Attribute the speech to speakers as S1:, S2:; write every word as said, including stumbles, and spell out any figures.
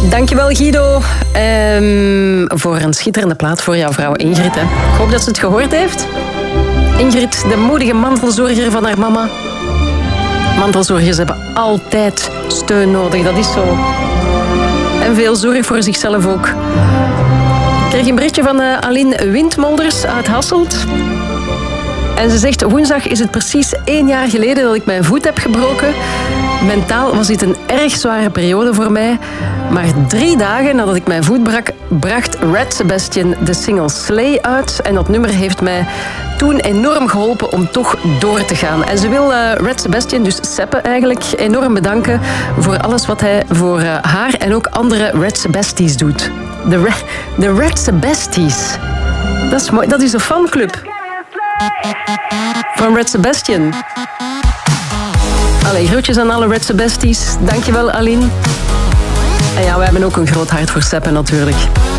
S1: Dankjewel Guido um, voor een schitterende plaat voor jouw vrouw Ingrid. Hè. Ik hoop dat ze het gehoord heeft. Ingrid, de moedige mantelzorger van haar mama. Mantelzorgers hebben altijd steun nodig, dat is zo. En veel zorg voor zichzelf ook. Ik kreeg een berichtje van uh, Aline Windmolders uit Hasselt. En ze zegt, woensdag is het precies één jaar geleden dat ik mijn voet heb gebroken. Mentaal was dit een erg zware periode voor mij. Maar drie dagen nadat ik mijn voet brak, bracht Red Sebastian de single Slay uit. En dat nummer heeft mij toen enorm geholpen om toch door te gaan. En ze wil uh, Red Sebastian, dus Seppe eigenlijk, enorm bedanken voor alles wat hij voor uh, haar en ook andere Red Sebasties doet. De, Re- de Red Sebasties. Dat is mooi. Dat is een fanclub van Red Sebastian. Allee, groetjes aan alle Red Sebasties. Dankjewel, Aline. En ja, wij hebben ook een groot hart voor Seppe natuurlijk.